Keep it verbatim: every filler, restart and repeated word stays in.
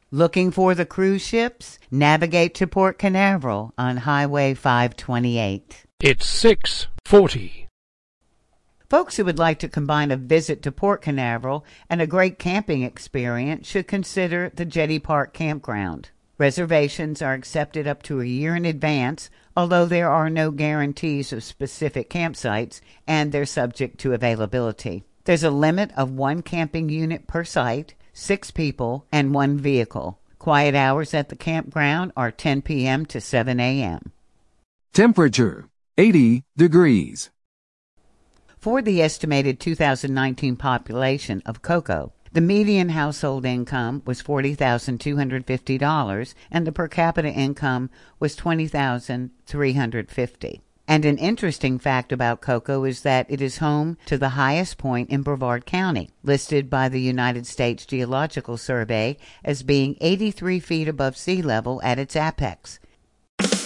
Looking for the cruise ships? Navigate to Port Canaveral on Highway five twenty-eight. It's six forty. Folks who would like to combine a visit to Port Canaveral and a great camping experience should consider the Jetty Park Campground. Reservations are accepted up to a year in advance, although there are no guarantees of specific campsites, and they're subject to availability. There's a limit of one camping unit per site, six people, and one vehicle. Quiet hours at the campground are ten p.m. to seven a.m. Temperature, eighty degrees. For the estimated two thousand nineteen population of Cocoa, the median household income was forty thousand two hundred fifty dollars and the per capita income was twenty thousand three hundred fifty dollars. And an interesting fact about Cocoa is that it is home to the highest point in Brevard County, listed by the United States Geological Survey as being eighty-three feet above sea level at its apex.